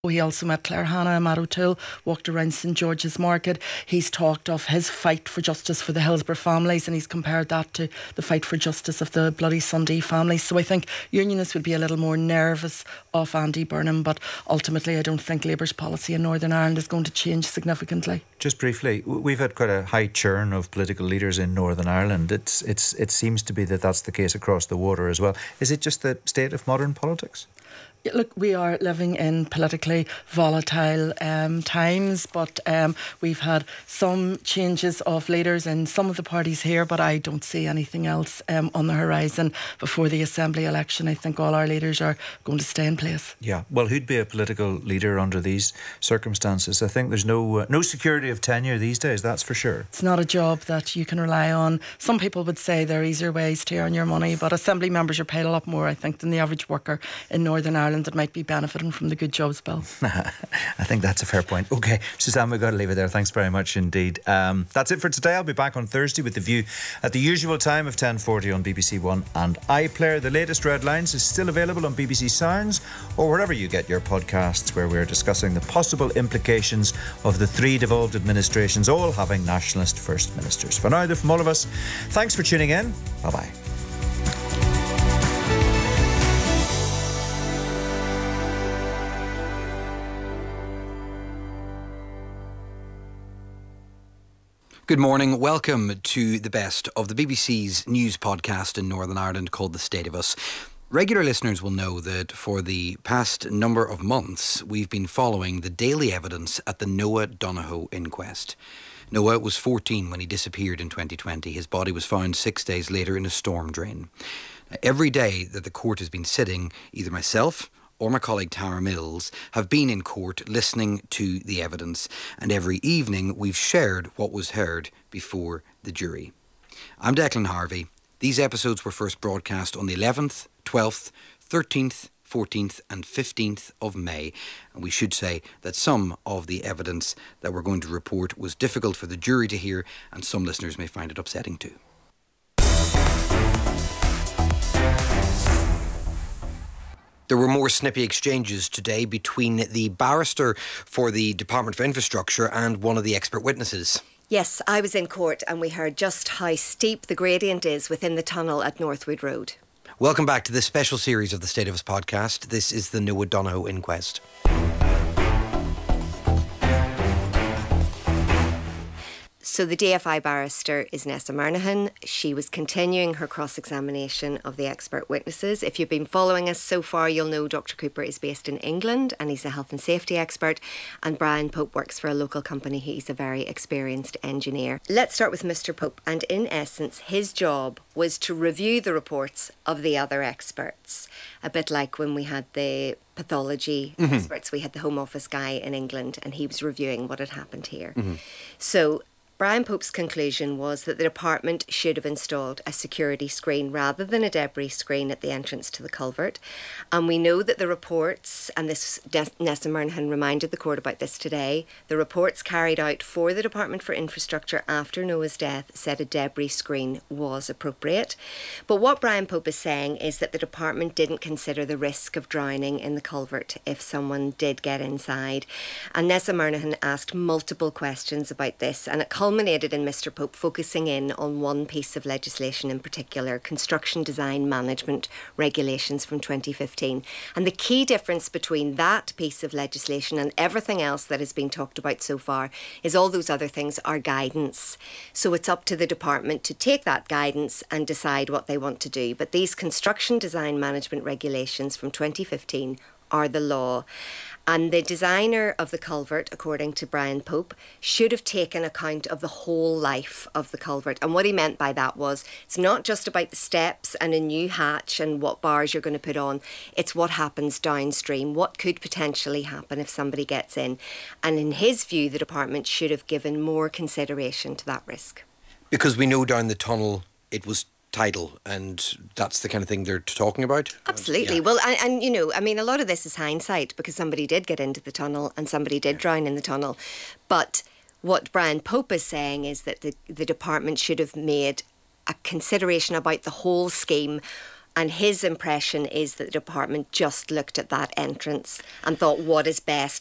He also met Claire Hanna and Matt O'Toole, walked around St George's Market. He's talked of his fight for justice for the Hillsborough families, and he's compared that to the fight for justice of the Bloody Sunday families. So I think unionists would be a little more nervous of Andy Burnham, but ultimately I don't think Labour's policy in Northern Ireland is going to change significantly. Just briefly, we've had quite a high churn of political leaders in Northern Ireland. It seems to be that that's the case across the water as well. Is it just the state of modern politics? Look, we are living in politically volatile times, but we've had some changes of leaders in some of the parties here, but I don't see anything else on the horizon before the Assembly election. I think all our leaders are going to stay in place. Yeah, well, who'd be a political leader under these circumstances? I think there's no security of tenure these days, that's for sure. It's not a job that you can rely on. Some people would say there are easier ways to earn your money, but Assembly members are paid a lot more, I think, than the average worker in Northern Ireland that might be benefiting from the Good Jobs Bill. I think that's a fair point. OK, Suzanne, we've got to leave it there. Thanks very much indeed. That's it for today. I'll be back on Thursday with The View at the usual time of 10:40 on BBC One and iPlayer. The latest Red Lines is still available on BBC Sounds or wherever you get your podcasts, where we're discussing the possible implications of the 3 devolved administrations all having nationalist first ministers. For now, from all of us, thanks for tuning in. Bye-bye. Good morning. Welcome to the best of the BBC's news podcast in Northern Ireland called The State of Us. Regular listeners will know that for the past number of months, we've been following the daily evidence at the Noah Donohoe inquest. Noah was 14 when he disappeared in 2020. His body was found 6 days later in a storm drain. Every day that the court has been sitting, either myself or my colleague Tara Mills have been in court listening to the evidence, and every evening we've shared what was heard before the jury. I'm Declan Harvey. These episodes were first broadcast on the 11th, 12th, 13th, 14th and 15th of May, and we should say that some of the evidence that we're going to report was difficult for the jury to hear, and some listeners may find it upsetting too. There were more snippy exchanges today between the barrister for the Department for Infrastructure and one of the expert witnesses. Yes, I was in court and we heard just how steep the gradient is within the tunnel at Northwood Road. Welcome back to this special series of the State of Us podcast. This is the Noah Donohoe inquest. So the DFI barrister is Nessa Murnaghan. She was continuing her cross-examination of the expert witnesses. If you've been following us so far, you'll know Dr. Cooper is based in England and he's a health and safety expert, and Brian Pope works for a local company. He's a very experienced engineer. Let's start with Mr. Pope, and in essence, his job was to review the reports of the other experts, a bit like when we had the pathology experts. We had the Home Office guy in England and he was reviewing what had happened here. So Brian Pope's conclusion was that the department should have installed a security screen rather than a debris screen at the entrance to the culvert. And we know that the reports, and this Nessa Murnaghan reminded the court about this today, the reports carried out for the Department for Infrastructure after Noah's death said a debris screen was appropriate. But what Brian Pope is saying is that the department didn't consider the risk of drowning in the culvert if someone did get inside. And Nessa Murnaghan asked multiple questions about this, and it culminated in Mr. Pope focusing in on one piece of legislation in particular, Construction Design Management Regulations from 2015. And the key difference between that piece of legislation and everything else that has been talked about so far is all those other things are guidance. So it's up to the department to take that guidance and decide what they want to do. But these Construction Design Management Regulations from 2015 are the law. And the designer of the culvert, according to Brian Pope, should have taken account of the whole life of the culvert. And what he meant by that was, it's not just about the steps and a new hatch and what bars you're going to put on. It's what happens downstream, what could potentially happen if somebody gets in. And in his view, the department should have given more consideration to that risk. Because we know down the tunnel it was tidal, and that's the kind of thing they're talking about? Absolutely. Well, and you know, I mean, a lot of this is hindsight because somebody did get into the tunnel and somebody did drown in the tunnel. But what Brian Pope is saying is that the department should have made a consideration about the whole scheme And his impression is that the department just looked at that entrance and thought, what is best